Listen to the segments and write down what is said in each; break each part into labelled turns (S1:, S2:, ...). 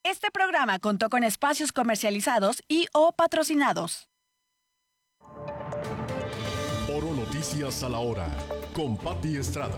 S1: Este programa contó con espacios comercializados y o patrocinados.
S2: Oro Noticias a la Hora, con Pati Estrada.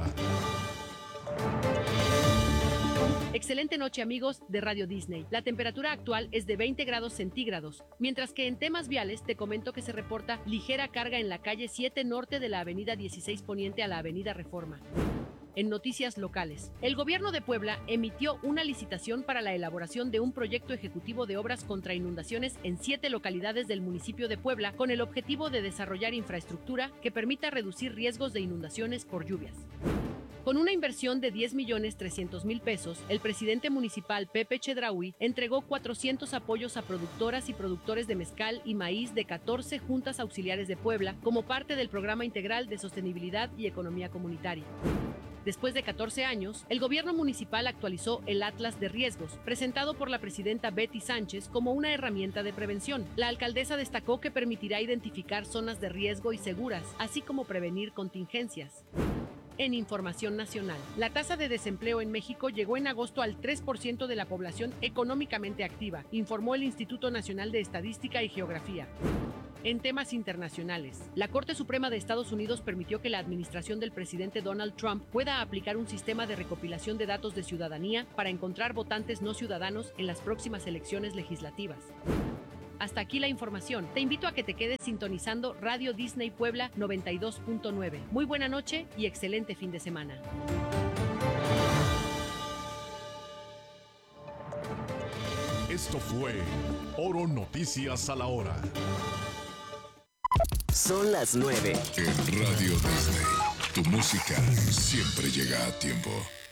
S3: Excelente noche, amigos de Radio Disney. La temperatura actual es de 20 grados centígrados, mientras que en temas viales te comento que se reporta ligera carga en la calle 7 norte de la avenida 16 poniente a la avenida Reforma. En noticias locales, el gobierno de Puebla emitió una licitación para la elaboración de un proyecto ejecutivo de obras contra inundaciones en 7 localidades del municipio de Puebla con el objetivo de desarrollar infraestructura que permita reducir riesgos de inundaciones por lluvias. Con una inversión de 10,300,000 pesos, el presidente municipal Pepe Chedraui entregó 400 apoyos a productoras y productores de mezcal y maíz de 14 juntas auxiliares de Puebla como parte del Programa Integral de Sostenibilidad y Economía Comunitaria. Después de 14 años, el gobierno municipal actualizó el Atlas de Riesgos, presentado por la presidenta Betty Sánchez como una herramienta de prevención. La alcaldesa destacó que permitirá identificar zonas de riesgo y seguras, así como prevenir contingencias. En información nacional, la tasa de desempleo en México llegó en agosto al 3% de la población económicamente activa, informó el Instituto Nacional de Estadística y Geografía. En temas internacionales, la Corte Suprema de Estados Unidos permitió que la administración del presidente Donald Trump pueda aplicar un sistema de recopilación de datos de ciudadanía para encontrar votantes no ciudadanos en las próximas elecciones legislativas. Hasta aquí la información. Te invito a que te quedes sintonizando Radio Disney Puebla 92.9. Muy buena noche y excelente fin de semana.
S2: Esto fue Oro Noticias a la Hora.
S4: Son las 9.
S5: En Radio Disney, tu música siempre llega a tiempo.